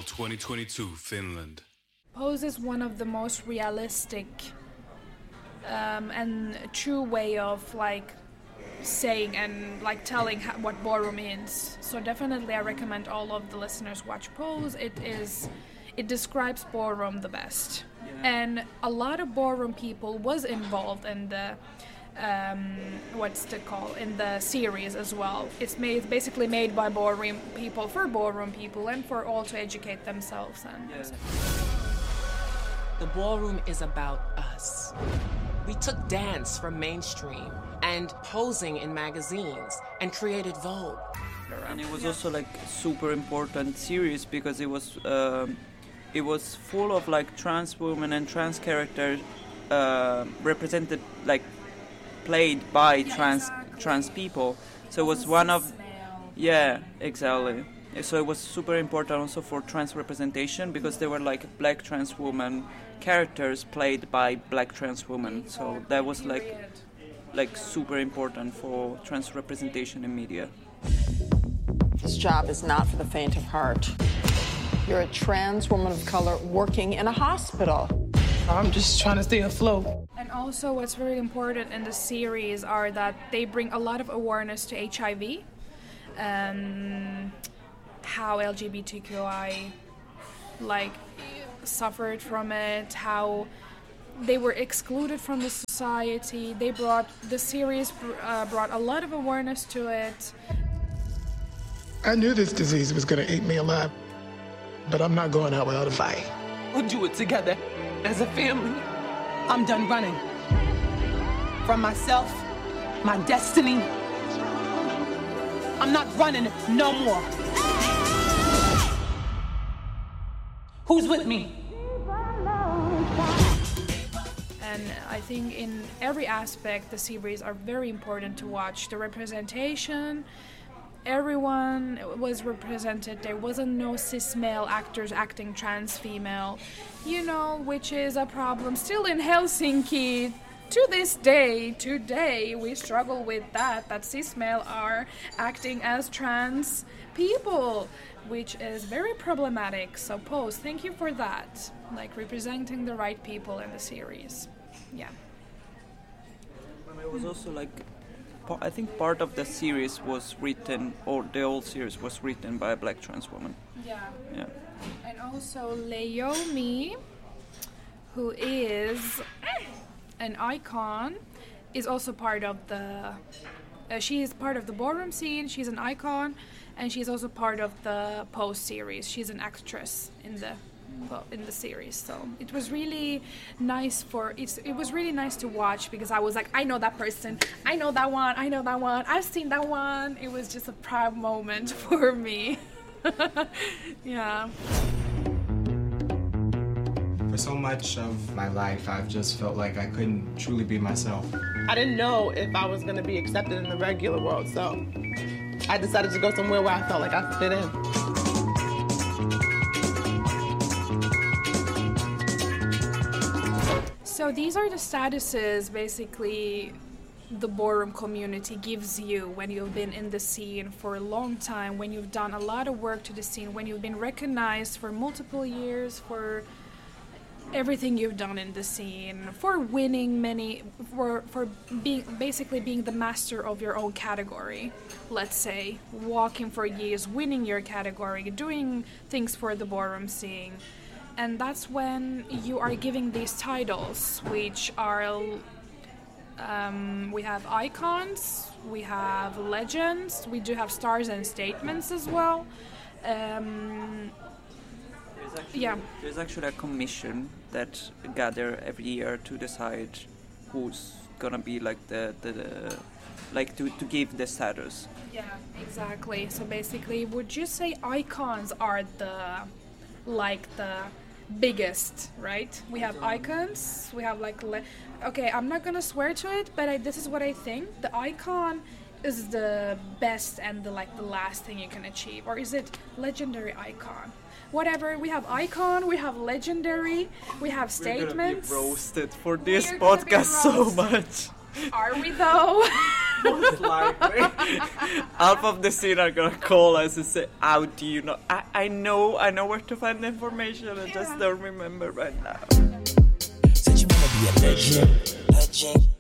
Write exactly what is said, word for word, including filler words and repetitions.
twenty twenty-two, Finland. Pose is one of the most realistic um, and true way of like saying and like telling ha- what ballroom is. So definitely I recommend all of the listeners watch Pose. It is, it describes ballroom the best. Yeah. And a lot of ballroom people was involved in the um, what's it called in the series as well. It's made basically made by ballroom people for ballroom people and for all to educate themselves. And yeah. The ballroom is about us. We took dance from mainstream and posing in magazines and created Vogue. And it was also like super important series because it was um, it was full of like trans women and trans characters uh, represented like played by yeah, trans exactly. trans people. So it was one of yeah exactly. So it was super important also for trans representation because there were like black trans women characters played by black trans women. So that was like like super important for trans representation in media. This job is not for the faint of heart. You're a trans woman of color working in a hospital. I'm just trying to stay afloat. And also what's very important in the series are that they bring a lot of awareness to H I V, um, how L G B T Q I like suffered from it, how they were excluded from the society. They brought, the series uh, brought a lot of awareness to it. I knew this disease was going to eat me alive, but I'm not going out without a fight. We'll do it together as a family. I'm done running from myself, my destiny. I'm not running no more. Who's with me? And I think in every aspect the series are very important to watch. The representation, everyone was represented. There wasn't no cis male actors acting trans female, you know, which is a problem still in Helsinki. To this day, today, we struggle with that, that cis male are acting as trans people, which is very problematic. So Pose, thank you for that, like representing the right people in the series. Yeah. It was also like, I think part of the series was written, or the whole series was written by a black trans woman. Yeah. Yeah. And also Leiomi, who is an icon, is also part of the, uh, she is part of the ballroom scene, she's an icon, and she's also part of the Pose series. She's an actress in the in the series, so it was really nice for it's it was really nice to watch because I was like, I know that person, I know that one, I know that one, I've seen that one. It was just a proud moment for me. Yeah. For so much of my life, I've just felt like I couldn't truly be myself. I didn't know if I was going to be accepted in the regular world, so I decided to go somewhere where I felt like I fit in. So these are the statuses basically the ballroom community gives you when you've been in the scene for a long time, when you've done a lot of work to the scene, when you've been recognized for multiple years for everything you've done in the scene, for winning many, for for being basically being the master of your own category, let's say, walking for years, winning your category, doing things for the ballroom scene. And that's when you are giving these titles, which are, um, we have icons, we have legends, we do have stars and statements as well. Um, there's actually, yeah. There's actually a commission that gather every year to decide who's gonna be like the, the, the like to, to give the status. Yeah, exactly. So basically, would you say icons are the, like the biggest, right? We have icons, we have like le- okay, I'm not gonna swear to it, but I, this is what I think. The icon is the best and the like the last thing you can achieve, or is it legendary icon? Whatever, we have icon, we have legendary, we have statements. We're gonna be roasted for this podcast so much. Are we though? Most likely. Half of the scene are gonna call us and say, how do you know? I, I know, I know where to find the information, I just don't remember right now. Said you wanna be a legend, legend.